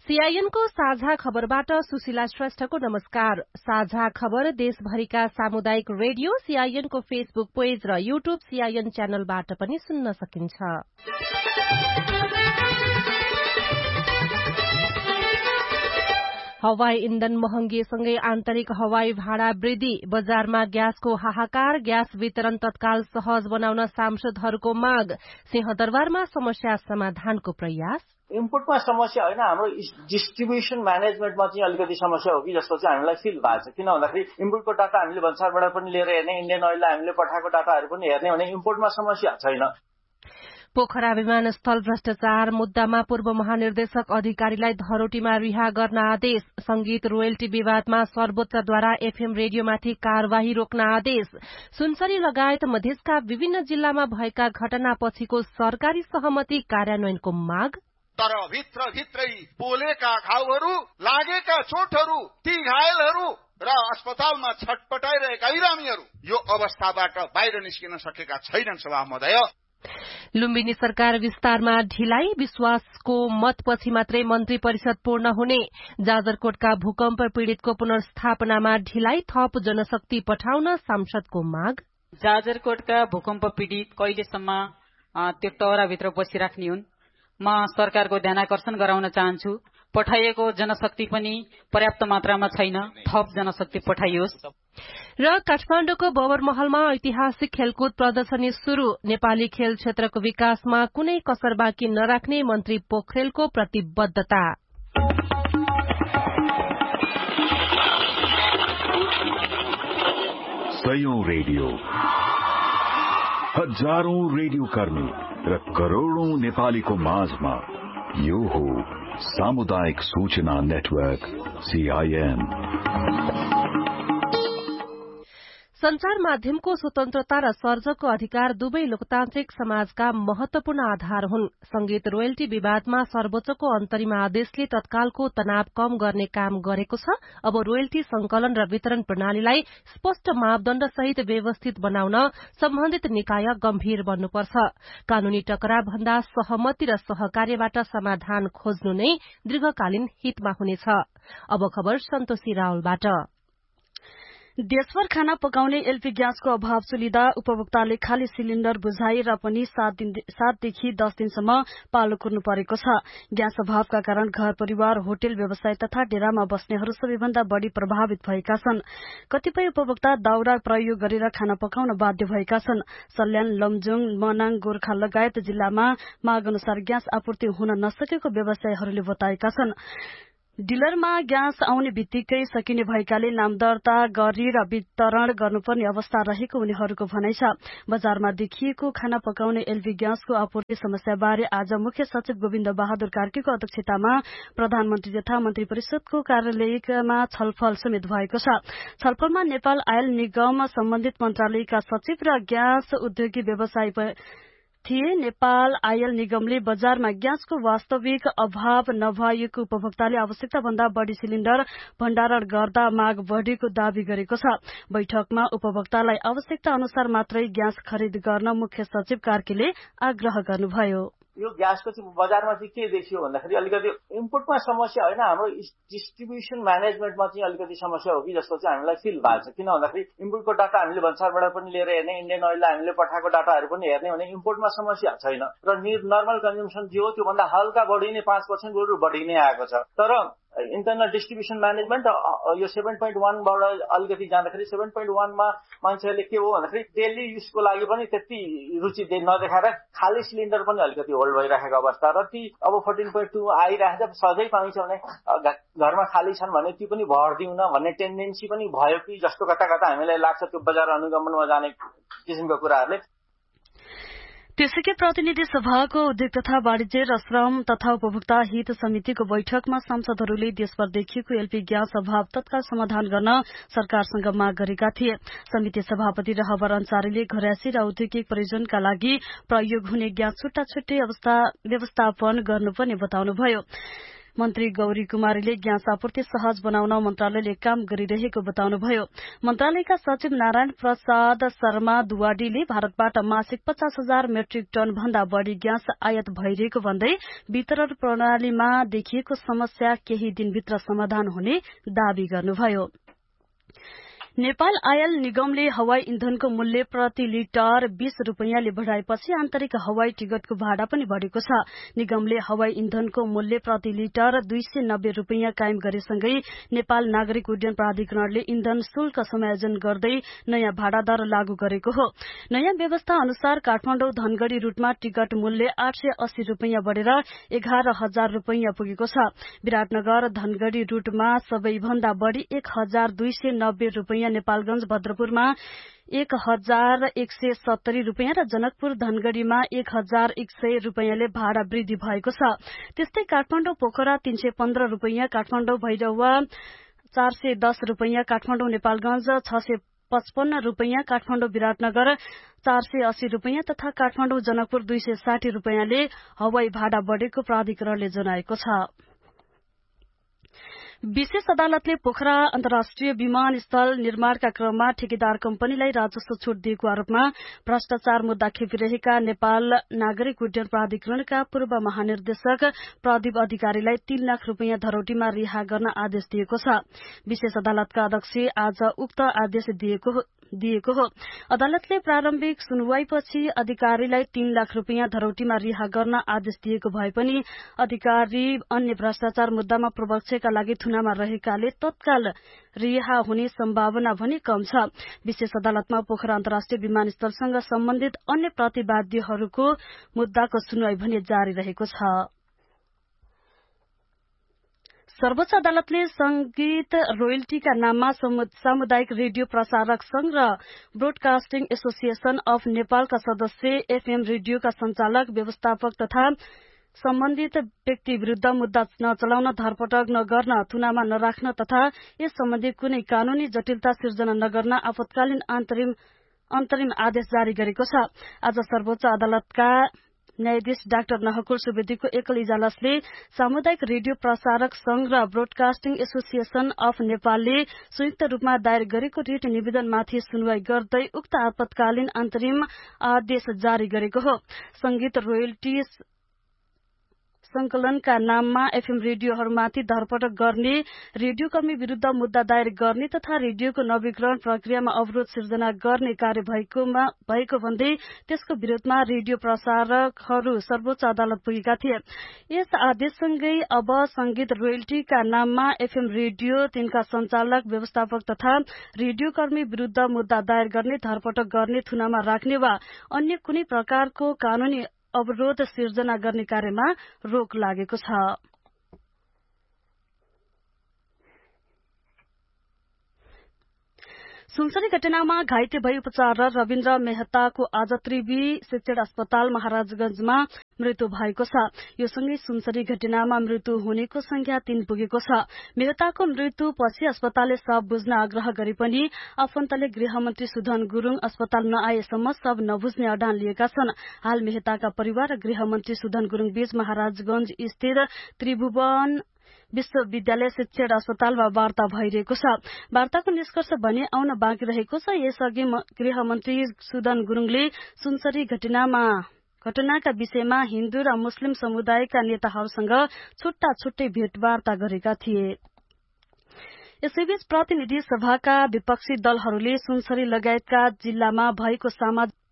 CIN को साझा खबरबाट सुशीला श्रेष्ठको नमस्कार। साझा खबर देशभरिका सामुदायिक रेडियो सीआईएन को फेसबुक पेज र यूट्यूब सीआईएन च्यानलबाट पनि सुन्न सकिन्छ। हवाई इन्धन महँगीसँगै आन्तरिक हवाई भाडा वृद्धि, बजारमा ग्यासको हाहाकार, ग्यास वितरण तत्काल सहज बनाउन सांसदहरूको माग, सिंहदरबारमा समस्या समाधानको प्रयास। इम्पोर्टमा समस्या होइन, हाम्रो डिस्ट्रिब्युसन म्यानेजमेन्टमा चाहिँ अलिकति समस्या हो कि जस्तो चाहिँ हामीलाई फिल भएको छ। किन भन्दाखेरि इम्पोर्टको डाटा हामीले भन्सारबाट पनि लिएर हेर्ने, इन्डियन ओइललाई हामीले पठाएको डाटाहरू पनि हेर्ने भने इम्पोर्टमा समस्या छैन। पोखरा विमानस्थल भ्रष्टाचार मुद्दामा पूर्व महानिर्देशक अधिकारीलाई धरोटीमा रिहा गर्न आदेश, संगीत रोयल्टी विवादमा सर्वोच्चद्वारा एफएम रेडियोमाथि कार्यवाही रोक्न आदेश, सुनसरी लगायत मधेसका विभिन्न जिल्लामा भएका घटनापछिको सरकारी सहमति कार्यान्वयनको माग। तर भित्रै पोलेका घाउहरू, लागेका चोटहरू, ती घायलहरू र अस्पतालमा छटपटाइरहेका बिरामीहरू यो अवस्थाबाट बाहिर निस्किन सकेका छैनन्। सभा महोदय, लुम्बिनी सरकार विस्तारमा ढिलाइ, विश्वासको मतपछि मात्रै मन्त्री परिषद पूर्ण हुने, जाजरकोटका भूकम्प पीड़ितको पुनर्स्थापनामा ढिलाइ, थप जनशक्ति पठाउन सांसदको माग। जाजरकोटका भूकम्प पीड़ित कहिलेसम्म त्यो टहराभित्र बसिराख्ने हुन्? म सरकारको ध्यानाकर्षण गराउन चाहन्छु, पठाइएको जनशक्ति पनि पर्याप्त मात्रामा छैन, थप जनशक्ति पठाइयोस्। र काठमाडौँको बबर महलमा ऐतिहासिक खेलकुद प्रदर्शनी शुरू, नेपाली खेल क्षेत्रको विकासमा कुनै कसर बाँकी नराख्ने मन्त्री पोखरेलको प्रतिबद्धता। सयौं रेडियो, हजारौं रेडियो कर्मी र करोड़ौं नेपालीको माझमा यो हो सामुदायिक सूचना नेटवर्क सीआईएन। संचार माध्यमको स्वतन्त्रता र सर्जकको अधिकार दुवै लोकतान्त्रिक समाजका महत्वपूर्ण आधार हुन्। संगीत रोयल्टी विवादमा सर्वोच्चको अन्तरिम आदेशले तत्कालको तनाव कम गर्ने काम गरेको छ। अब रोयल्टी संकलन र वितरण प्रणालीलाई स्पष्ट मापदण्ड सहित व्यवस्थित बनाउन सम्बन्धित निकाय गम्भीर बन्नुपर्छ। कानूनी टकराव भन्दा सहमति र सहकार्यबाट समाधान खोज्नु नै दीर्घकालीन हितमा हुनेछ। अब खबर सन्तोषी रावलबाट। देशभर खाना पकाउने एलपी ग्यासको अभाव चुलिँदा उपभोक्ताले खाली सिलिण्डर बुझाएर पनि 7 देखि 10 दिनसम्म पालो कुर्नु परेको छ। ग्यास अभावका कारण घर परिवार, होटल व्यवसाय तथा डेरामा बस्नेहरू सबैभन्दा बढ़ी प्रभावित भएका छन्। कतिपय उपभोक्ता दाउरा प्रयोग गरेर खाना पकाउन बाध्य भएका छन्। सल्यान, लमजुङ, मनाङ, गोर्खा लगायत जिल्लामा माग अनुसार ग्यास आपूर्ति हुन नसकेको व्यवसायीहरूले बताएका छन्। डिलरमा ग्यास आउने बित्तिकै सकिने भएकाले नाम दर्ता गरी र वितरण गर्नुपर्ने अवस्था रहेको उनीहरूको भनाइ छ। बजारमा देखिएको खाना पकाउने एलपी ग्यासको आपूर्ति समस्याबारे आज मुख्य सचिव गोविन्द बहादुर कार्कीको अध्यक्षतामा प्रधानमन्त्री तथा मन्त्री परिषदको कार्यालयमा छलफल समेत भएको छ। छलफलमा नेपाल आयल निगम, सम्बन्धित मन्त्रालयका सचिव र ग्यास उद्योगी व्यवसायी थिए। नेपाल आयल निगमले बजारमा ग्यासको वास्तविक अभाव नभएको, उपभोक्ताले आवश्यकता भन्दा बढ़ी सिलिण्डर भण्डारण गर्दा माग बढ़ेको दावी गरेको छ। बैठकमा उपभोक्तालाई आवश्यकता अनुसार मात्रै ग्यास खरिद गर्न मुख्य सचिव कार्कीले आग्रह गर्नुभयो। यो ग्यासको चाहिँ बजारमा चाहिँ के देखियो भन्दाखेरि अलिकति इम्पोर्टमा समस्या होइन, हाम्रो डिस्ट्रिब्युसन म्यानेजमेन्टमा चाहिँ अलिकति समस्या हो कि जस्तो चाहिँ हामीलाई फिल भएको छ। किन भन्दाखेरि इम्पोर्टको डाटा हामीले भन्सारबाट पनि लिएर हेर्ने, इन्डियन ओइललाई हामीले पठाएको डाटाहरू पनि हेर्ने भने इम्पोर्टमा समस्या छैन र नर्मल कन्जम्सन जे हो त्योभन्दा हल्का बढी नै 5% बरु बढी नै आएको छ। तर इन्टरनल डिस्ट्रिब्युसन म्यानेजमेन्ट यो 7.1 बाट अलिकति जाँदाखेरि 7.1 मा मान्छेहरूले के हो भन्दाखेरि डेली युजको लागि पनि त्यति रुचि नदेखाएर खाली सिलिण्डर पनि अलिकति होल्ड भइराखेको अवस्था र ती अब 14.2 आइरहेको छ। सधैँ पाइन्छ भने घरमा खाली छन् भने ती पनि भरिदिउन भन्ने टेन्डेन्सी पनि भयो कि जस्तो कता कता हामीलाई लाग्छ त्यो बजार अनुगमनमा जाने किसिमको कुराहरूले। त्यसैकै प्रतिनिधि सभाको उद्योग तथा वाणिज्य र श्रम तथा उपभोक्ता हित समितिको बैठकमा सांसदहरूले देशभर देखिएको एलपी ग्यास अभाव तत्काल समाधान गर्न सरकारसँग माग गरेका थिए। समिति सभापति रहबर अन्सारीले घरायसी र औद्योगिक प्रयोजनका लागि प्रयोग हुने ग्यास छुट्टा छुट्टै व्यवस्थापन गर्नुपर्ने बताउनुभयो। मन्त्री गौरी कुमारीले ग्यास आपूर्ति सहज बनाउन मन्त्रालयले काम गरिरहेको बताउनुभयो। मन्त्रालयका सचिव नारायण प्रसाद शर्मा दुवाडीले भारतबाट मासिक 50,000 मेट्रिक टन भन्दा बढ़ी ग्यास आयात भइरहेको भन्दै वितरण प्रणालीमा देखिएको समस्या केही दिनभित्र समाधान हुने दावी गर्नुभयो। नेपाल आयल निगमले हवाई इन्धनको मूल्य प्रति लिटर 20 रुपैयाँले बढ़ाएपछि आन्तरिक हवाई टिकटको भाडा पनि बढ़ेको छ। निगमले हवाई इन्धनको मूल्य प्रति लिटर 290 रुपैयाँ कायम गरेसँगै नेपाल नागरिक उड्डयन प्राधिकरणले इन्धन शुल्क समायोजन गर्दै नयाँ भाडा दर लागू गरेको हो। नयाँ व्यवस्था अनुसार काठमाडौँ धनगढ़ी रूटमा टिकट मूल्य 880 रुपैयाँ बढ़ेर 11,000 रुपैयाँ पुगेको छ। विराटनगर धनगढ़ी रूटमा सबैभन्दा बढ़ी 1,290 रुपैयाँ, नेपालगंज भद्रपुरमा 1,170 रुपैयाँ र जनकपुर धनगढ़ीमा 1,100 रुपैयाँले भाडा वृद्धि भएको छ। त्यस्तै काठमाडौँ पोखरा 315 रुपैयाँ, काठमाडौँ भैरवा 410 रुपैयाँ, काठमाडौँ नेपालगंज 655 रुपैयाँ, काठमाडौँ विराटनगर 480 रुपैयाँ तथा काठमाडौँ जनकपुर 260 रुपैयाँले हवाई भाडा बढ़ेको प्राधिकरणले जनाएको छ। विशेष अदालतले पोखरा अन्तर्राष्ट्रिय विमानस्थल निर्माणका क्रममा ठेकेदार कम्पनीलाई राजस्व छूट दिएको आरोपमा भ्रष्टाचार मुद्दा खेपिरहेका नेपाल नागरिक उड्डयन प्राधिकरणका पूर्व महानिर्देशक प्रदीप अधिकारीलाई 3 लाख रुपैयाँ धरौटीमा रिहा गर्न आदेश दिएको छ। विशेष अदालतका अध्यक्ष आज उक्त आदेश दिएको हो। अदालतले प्रारम्भिक सुनवाईपछि अधिकारीलाई 3 लाख रुपैयाँ धरौटीमा रिहा गर्न आदेश दिएको भए पनि अधिकारी अन्य भ्रष्टाचार मुद्दामा प्रवक्छका लागि थुनामा रहेकाले तत्काल रिहा हुने सम्भावना भने कम छ। विशेष अदालतमा पोखरा अन्तर्राष्ट्रिय विमानस्थलसँग सम्बन्धित अन्य प्रतिवादीहरूको मुद्दाको सुनवाई भने जारी रहेको छ। सर्वोच्च अदालतले संगीत रोयल्टीका नाममा सामुदायिक रेडियो प्रसारक संघ र ब्रोडकास्टिङ एसोसिएशन अफ नेपालका सदस्य एफएम रेडियोका संचालक व्यवस्थापक तथा सम्बन्धित व्यक्ति विरूद्ध मुद्दा नचलाउन, धरपटक नगर्न, थुनामा नराख्न तथा यस सम्बन्धी कुनै कानूनी जटिलता सिर्जना नगर्न आपतकालीन अन्तरिम आदेश जारी गरेको छ। आज सर्वोच्च अदालतका न्यायाधीश डाक्टर नहकुल सुवेदीको एकल इजलासले सामुदायिक रेडियो प्रसारक संघ र ब्रोडकास्टिङ एसोसिएशन अफ नेपालले संयुक्त रूपमा दायर गरेको रिट निवेदनमाथि सुनवाई गर्दै उक्त आपतकालीन अन्तरिम आदेश जारी गरेको हो। संगीत रोयल्टी संकलनका नाममा एफएम रेडियोहरूमाथि धरपटक गर्ने, रेडियोकर्मी विरूद्ध मुद्दा दायर गर्ने तथा रेडियोको नवीकरण प्रक्रियामा अवरोध सिर्जना गर्ने कार्य भएको भन्दै त्यसको विरोधमा रेडियो प्रसारकहरू सर्वोच्च अदालत पुगेका थिए। यस आदेशसँगै अब संगीत रोयल्टीका नाममा एफएम रेडियो, तिनका संचालक, व्यवस्थापक तथा रेडियोकर्मी विरूद्ध मुद्दा दायर गर्ने, धरपटक गर्ने, थुनामा राख्ने वा अन्य कुनै प्रकारको कानूनी अवरोध सिर्जना गर्ने कार्यमा रोक लागेको छ। सुनसरी घटनामा घाइते भई उपचाररत रविन्द्र मेहताको आज त्रिवी शिक्षण अस्पताल महाराजगंजमा मृत्यु भएको छ। यो सँगै सुनसरी घटनामा मृत्यु हुनेको संख्या 3 पुगेको छ। मेहताको मृत्यु पछि अस्पतालले शव बुझ्न आग्रह गरे पनि आफन्तले गृहमन्त्री सुधन गुरूङ अस्पताल नआएसम्म शव नबुझ्ने अडान लिएका छन्। हाल मेहताका परिवार र गृहमन्त्री सुधन गुरूङ बीच महाराजगंज स्थित त्रिभुवन विश्वविद्यालय शिक्षण अस्पतालमा वार्ता भइरहेको छ। वार्ताको निष्कर्ष भने आउन बाँकी रहेको छ। यसअघि गृहमन्त्री सुधन गुरूङले सुनसरी घटनाका विषयमा हिन्दू र मुस्लिम समुदायका नेताहरूसँग छुट्टा छुट्टै भेटवार्ता गरेका थिए। यसैबीच प्रतिनिधि सभाका विपक्षी दलहरूले सुनसरी लगायतका जिल्लामा भएको